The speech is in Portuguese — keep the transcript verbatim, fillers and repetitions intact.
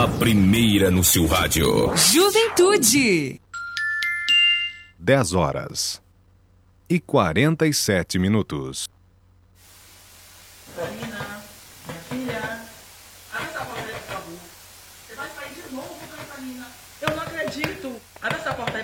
A primeira no seu rádio. Juventude. dez horas e quarenta e sete minutos. Karina, minha filha, abre essa porta aí, por favor. Você vai sair de novo, Catarina. Eu não acredito. Abre essa porta aí.